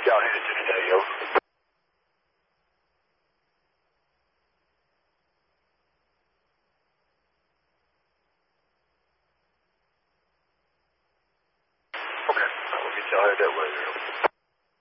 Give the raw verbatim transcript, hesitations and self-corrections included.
Y'all headed to today, over. Okay, we'll get y'all headed that way.